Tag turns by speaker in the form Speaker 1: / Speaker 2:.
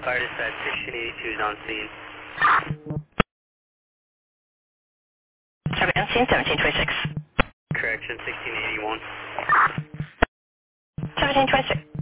Speaker 1: Fire dispatch 1682 is on scene.
Speaker 2: Traffic on scene 1726.
Speaker 1: Correction 1681.
Speaker 2: 1726.